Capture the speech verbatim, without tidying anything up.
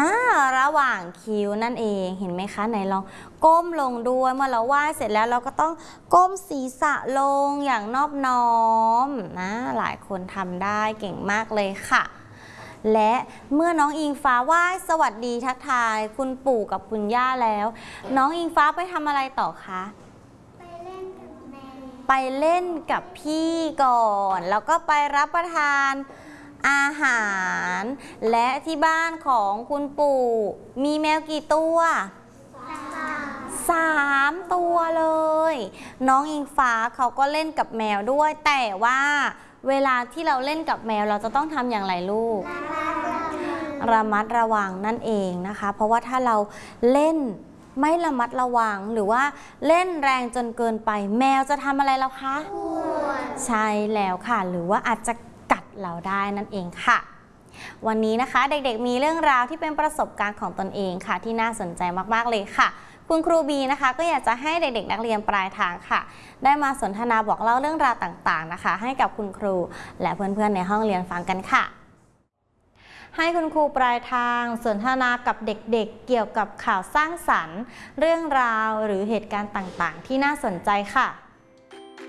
อ่าระหว่างคิ้วนั่นเองเห็นไหมคะไหนลองก้มลงด้วยเมื่อเราไหว้เสร็จแล้วเราก็ต้องก้มศีรษะลงอย่างนอบน้อมนะหลายคนทำได้เก่งมากเลยค่ะและเมื่อน้องอิงฟ้าไหว้สวัสดีทักทายคุณปู่กับคุณย่าแล้วน้องอิงฟ้าไปทำอะไรต่อคะไปเล่นกับแม่ไปเล่นกับพี่ก่อนแล้วก็ไปรับประทานอาหารและที่บ้านของคุณปู่มีแมวกี่ตัวสามตัวเลยน้องอิงฟ้าเขาก็เล่นกับแมวด้วยแต่ว่าเวลาที่เราเล่นกับแมวเราจะต้องทำอย่างไรลูกระมัดระวังนั่นเองนะคะเพราะว่าถ้าเราเล่นไม่ระมัดระวังหรือว่าเล่นแรงจนเกินไปแมวจะทำอะไรเราคะใช่แล้วค่ะหรือว่าอาจจะกัดเราได้นั่นเองค่ะวันนี้นะคะเด็กๆมีเรื่องราวที่เป็นประสบการณ์ของตนเองค่ะที่น่าสนใจมากๆเลยค่ะคุณครูบีนะคะก็อยากจะให้เด็กๆนักเรียนปลายทางค่ะได้มาสนทนาบอกเล่าเรื่องราวต่างๆนะคะให้กับคุณครูและเพื่อนๆในห้องเรียนฟังกันค่ะให้คุณครูปลายทางสนทนากับเด็กๆเกี่ยวกับข่าวสร้างสรรค์เรื่องราวหรือเหตุการณ์ต่างๆที่น่าสนใจค่ะ